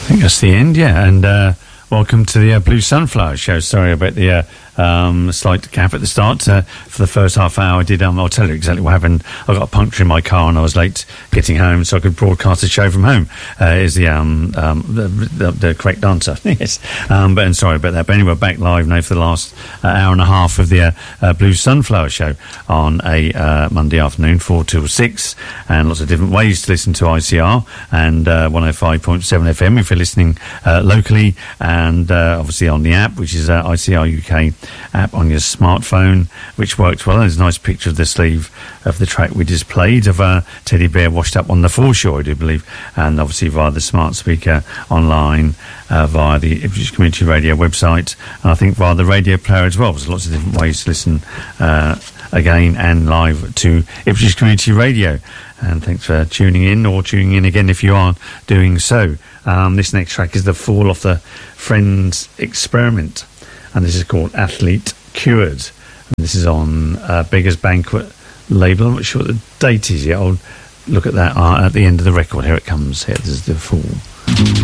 think that's the end, yeah. And welcome to the Blue Sunflower Show. Sorry about the slight gap at the start. For the first half hour, I did. I'll tell you exactly what happened. I got a puncture in my car and I was late getting home, so I could broadcast the show from home. Is the correct answer? Yes. But sorry about that. But anyway, back live now for the last hour and a half of the Blue Sunflower Show on a Monday afternoon, 4 till 6, and lots of different ways to listen to ICR and 105.7 FM if you're listening locally, and obviously on the app, which is ICR UK app on your smartphone, which works well. There's a nice picture of the sleeve of the track we just played of a teddy bear washed up on the foreshore, I do believe, and obviously via the smart speaker online, via the Ipswich Community Radio website, and I think via the radio player as well. There's lots of different ways to listen again and live to Ipswich Community Radio. And thanks for tuning in, or tuning in again if you are doing so. This next track is the Fall Off the Friends Experiment, and this is called Athlete Cured. And this is on Beggars Banquet label. I'm not sure what the date is yet. I'll look at that at the end of the record. Here it comes. Here, this is the Fall.